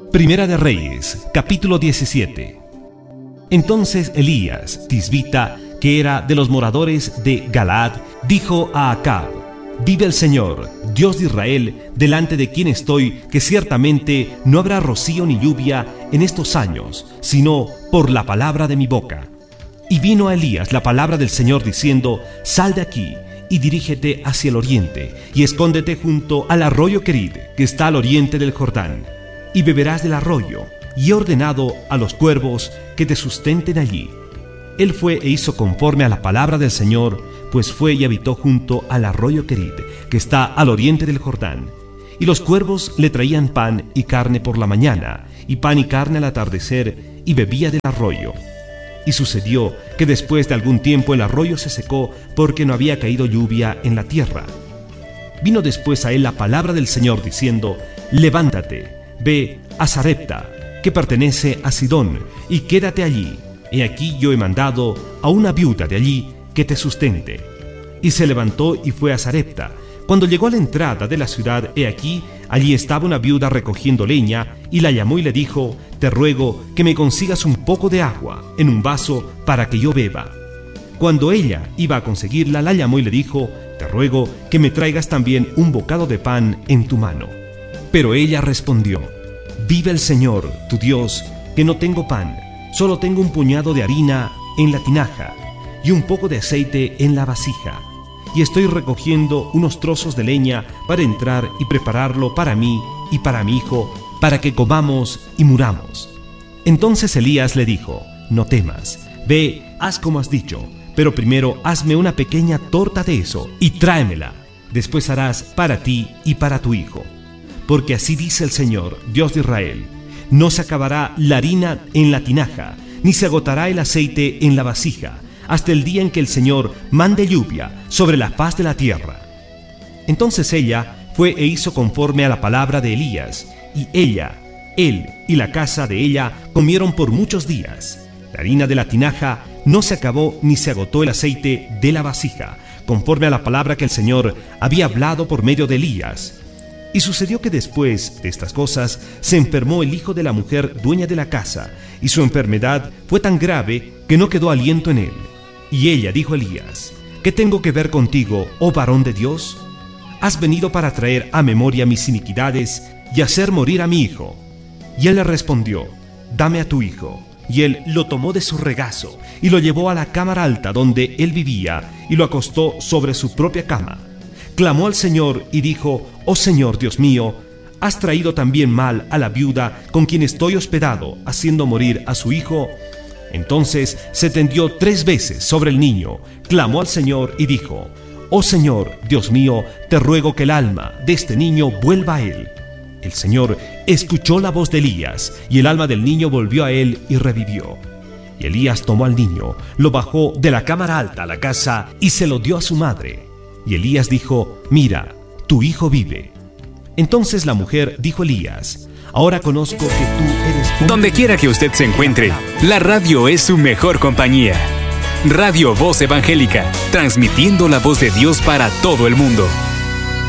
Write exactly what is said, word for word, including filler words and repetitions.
Primera de Reyes, capítulo diecisiete. Entonces Elías, tisbita, que era de los moradores de Galaad, dijo a Acab: Vive el Señor, Dios de Israel, delante de quien estoy, que ciertamente no habrá rocío ni lluvia en estos años, sino por la palabra de mi boca. Y vino a Elías la palabra del Señor diciendo: Sal de aquí y dirígete hacia el oriente, y escóndete junto al arroyo Querid, que está al oriente del Jordán, y beberás del arroyo, y he ordenado a los cuervos que te sustenten allí. Él fue e hizo conforme a la palabra del Señor, pues fue y habitó junto al arroyo Querid, que está al oriente del Jordán. Y los cuervos le traían pan y carne por la mañana, y pan y carne al atardecer, y bebía del arroyo. Y sucedió que después de algún tiempo el arroyo se secó, porque no había caído lluvia en la tierra. Vino después a él la palabra del Señor, diciendo: Levántate, ve a Sarepta, que pertenece a Sidón, y quédate allí. He aquí yo he mandado a una viuda de allí que te sustente. Y se levantó y fue a Sarepta. Cuando llegó a la entrada de la ciudad, he aquí, allí estaba una viuda recogiendo leña, y la llamó y le dijo: Te ruego que me consigas un poco de agua en un vaso para que yo beba. Cuando ella iba a conseguirla, la llamó y le dijo: Te ruego que me traigas también un bocado de pan en tu mano. Pero ella respondió: Vive el Señor, tu Dios, que no tengo pan, solo tengo un puñado de harina en la tinaja y un poco de aceite en la vasija, y estoy recogiendo unos trozos de leña para entrar y prepararlo para mí y para mi hijo, para que comamos y muramos. Entonces Elías le dijo: No temas, ve, haz como has dicho, pero primero hazme una pequeña torta de eso y tráemela. Después harás para ti y para tu hijo. Porque así dice el Señor, Dios de Israel: No se acabará la harina en la tinaja, ni se agotará el aceite en la vasija, hasta el día en que el Señor mande lluvia sobre la faz de la tierra. Entonces ella fue e hizo conforme a la palabra de Elías, y ella, él y la casa de ella comieron por muchos días. La harina de la tinaja no se acabó ni se agotó el aceite de la vasija, conforme a la palabra que el Señor había hablado por medio de Elías. Y sucedió que después de estas cosas se enfermó el hijo de la mujer dueña de la casa, y su enfermedad fue tan grave que no quedó aliento en él. Y ella dijo a Elías: ¿Qué tengo que ver contigo, oh varón de Dios? ¿Has venido para traer a memoria mis iniquidades y hacer morir a mi hijo? Y él le respondió: Dame a tu hijo. Y él lo tomó de su regazo y lo llevó a la cámara alta donde él vivía, y lo acostó sobre su propia cama. Clamó al Señor y dijo: Oh Señor Dios mío, ¿has traído también mal a la viuda con quien estoy hospedado, haciendo morir a su hijo? Entonces se tendió tres veces sobre el niño, clamó al Señor y dijo: Oh Señor Dios mío, te ruego que el alma de este niño vuelva a él. El Señor escuchó la voz de Elías, y el alma del niño volvió a él y revivió. Y Elías tomó al niño, lo bajó de la cámara alta a la casa y se lo dio a su madre. Y Elías dijo: Mira, tu hijo vive. Entonces la mujer dijo a Elías: Ahora conozco que tú eres... Donde quiera que usted se encuentre, la radio es su mejor compañía. Radio Voz Evangélica, transmitiendo la voz de Dios para todo el mundo.